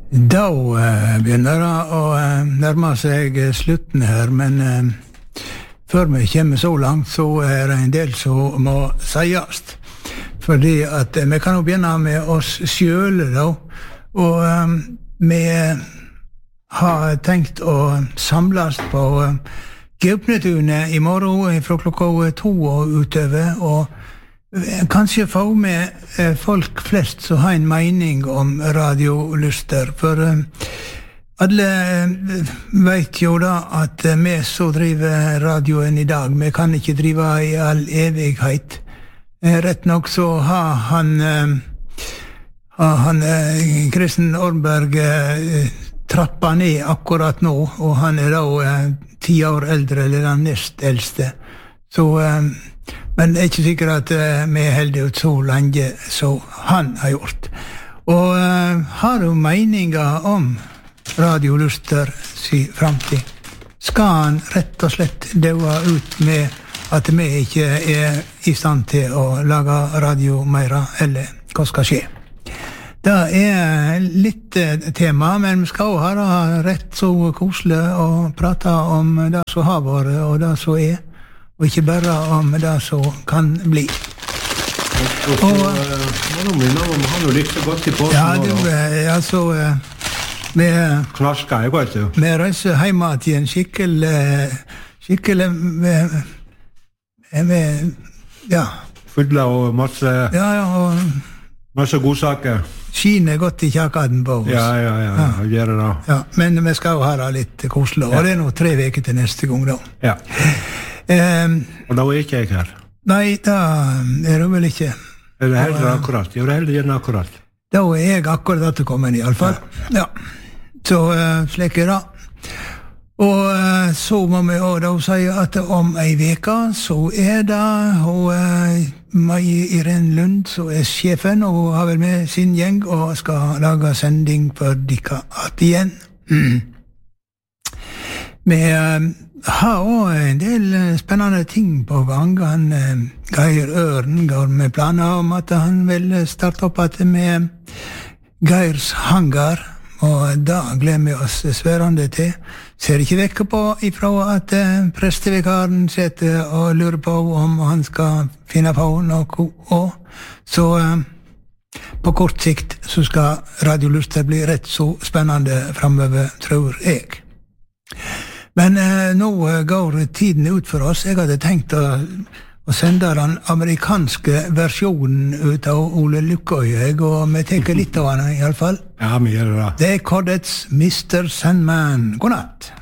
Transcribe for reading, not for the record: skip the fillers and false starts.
Da begynner det å nærme seg slutten her, men før vi kommer så langt, så det en del som må sies. Fordi at vi kan jo begynne med oss selv, da. Og vi har tenkt å samles på Gaupnetunet i morgen fra klokka 2 og utover, og kanskje få med folk flest som har en mening om radiolyster, for alle vet jo da at vi som driver radioen i dag, vi kan ikke drive i all evighet. Rett nok så har han Kristen Ornberg trappa ned akkurat nå, og han da 10 år eldre, eller den nest eldste. Så men det ikke sikkert at vi holder ut så lenge som han har gjort. Og har du meninger om radiolyster si fremtid? Skal han rett og slett døde ut med at vi ikke i stand til å lage radio mer, eller hva skal skje? Det litt tema, men vi skal også ha det rett så koselig å prate om det som har vært og det som og ikke bare om det som kan bli. Og han jo litt så godt i påsen. Ja, det altså vi reiser hjemme til en skikkelig ja. Fylla og masse og masse godsaker. Skine godt i kjakaden på oss. Ja, gjør det da. Ja, men vi skal jo ha det litt koselig, og det nå 3 veker til neste gang da. Ja. Og da ikke jeg her. Nei, da det vel ikke. Det heller akkurat. Jeg heller gjerne akkurat. Da jeg akkurat at det kommer i alle fall. Ja. Så slik det. Og så må vi også da si at om en veka så det Maja Irene Lund som sjefen, og hun har vel med sin gjeng og skal lage sending for dere igjen. Vi har også en del spennende ting på gang. Geir Øren går med planer om at han vil starte opp med Geirs hangar, og da gleder vi oss sværende til. Ser ikke vekk på ifra at prestevikaren sitter og lurer på om han skal finne på noe også. Så på kort sikt så skal radiolyster bli rett så spennende fremover, tror jeg. Men nå går tiden ut for oss. Jeg hadde tenkt å sende den amerikanske versjonen ut av Ole Lukkøy, og vi tenker litt av han i alle fall. Ja, vi gjør det da. Det Cordets Mr. Sandman. God natt.